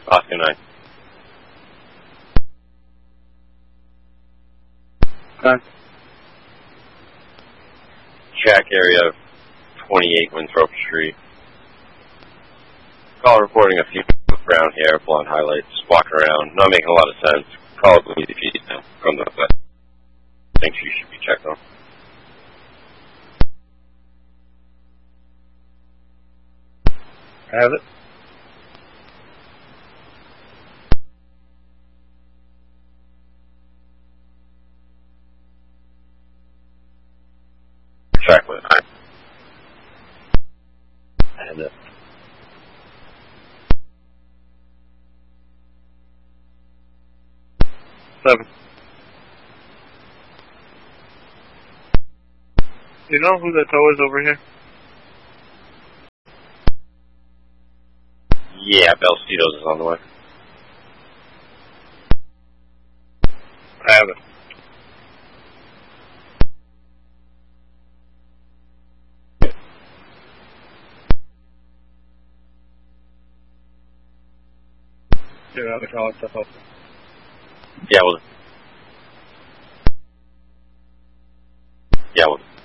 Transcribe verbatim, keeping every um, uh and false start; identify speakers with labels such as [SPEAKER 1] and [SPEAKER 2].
[SPEAKER 1] Oscar nine.
[SPEAKER 2] Okay.
[SPEAKER 1] Track area of twenty-eight Winthrop Street. Call reporting a few people with brown hair, blonde highlights, walking around, not making a lot of sense. Call it Louis Defeat from the west. Thinks you should be checked on.
[SPEAKER 2] I have it.
[SPEAKER 1] Track with nine.
[SPEAKER 2] I have it. Seven. Do you know who the tow is over here?
[SPEAKER 1] Yeah, Belcito's is on the way.
[SPEAKER 2] I have it. Get out of the car, stuff up.
[SPEAKER 1] Yeah, well. Yeah, well.